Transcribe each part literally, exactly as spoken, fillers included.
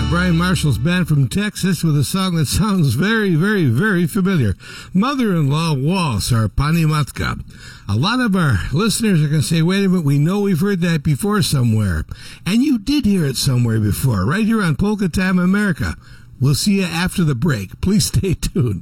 Brian Marshall's band from Texas with a song that sounds very, very, very familiar. Mother-in-Law Waltz, or Pani Matka. A lot of our listeners are going to say, wait a minute, we know we've heard that before somewhere. And you did hear it somewhere before, right here on Polka Time America. We'll see you after the break. Please stay tuned.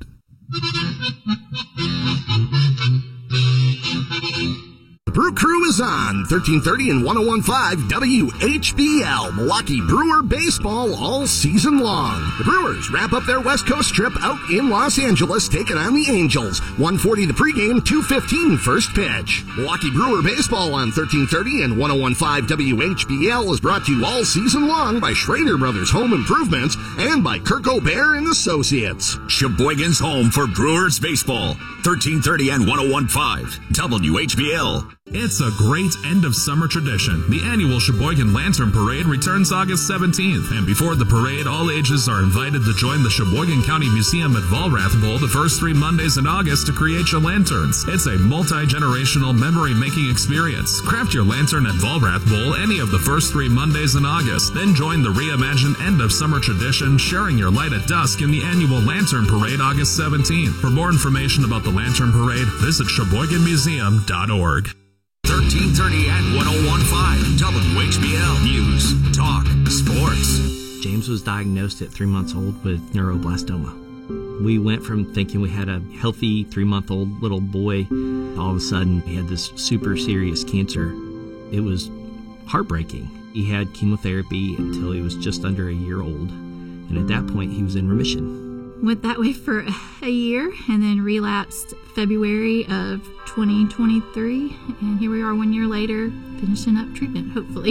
The Brew Crew is on thirteen thirty and ten fifteen W H B L, Milwaukee Brewer baseball all season long. The Brewers wrap up their West Coast trip out in Los Angeles, taking on the Angels. one forty the pregame, two fifteen first pitch. Milwaukee Brewer baseball on thirteen thirty and ten fifteen W H B L is brought to you all season long by Schrader Brothers Home Improvements and by Kirk O'Bear and Associates. Sheboygan's home for Brewers baseball. thirteen thirty and ten fifteen W H B L. It's a great end-of-summer tradition. The annual Sheboygan Lantern Parade returns August seventeenth, and before the parade, all ages are invited to join the Sheboygan County Museum at Vollrath Bowl the first three Mondays in August to create your lanterns. It's a multi-generational memory-making experience. Craft your lantern at Vollrath Bowl any of the first three Mondays in August, then join the reimagined end-of-summer tradition, sharing your light at dusk in the annual Lantern Parade August seventeenth. For more information about the Lantern Parade, visit Sheboygan Museum dot org. thirteen thirty and ten fifteen W H B L News, Talk, Sports. James was diagnosed at three months old with neuroblastoma. We went from thinking we had a healthy three-month-old little boy, all of a sudden he had this super serious cancer. It was heartbreaking. He had chemotherapy until he was just under a year old, and at that point he was in remission. Went that way for a year and then relapsed February of twenty twenty-three, and here we are one year later finishing up treatment, hopefully.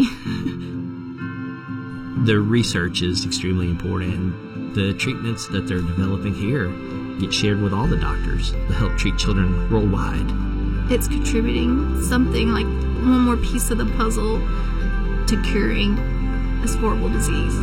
The research is extremely important. The treatments that they're developing here get shared with all the doctors to help treat children worldwide. It's contributing something like one more piece of the puzzle to curing this horrible disease.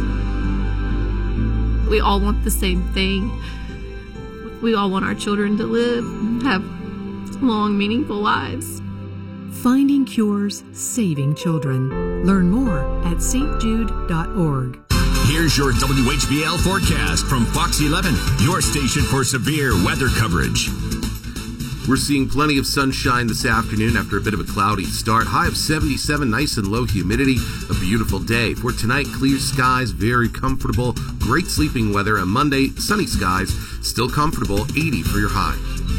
We all want the same thing. We all want our children to live, have long, meaningful lives. Finding cures, saving children. Learn more at s t jude dot org. Here's your W H B L forecast from Fox eleven, your station for severe weather coverage. We're seeing plenty of sunshine this afternoon after a bit of a cloudy start. High of seventy-seven, nice and low humidity. A beautiful day. For tonight, clear skies, very comfortable. Great sleeping weather. On Monday, sunny skies, still comfortable. eighty for your high.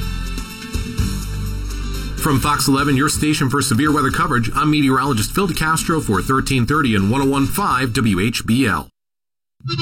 From Fox eleven, your station for severe weather coverage, I'm meteorologist Phil DeCastro for thirteen thirty and ten fifteen W H B L.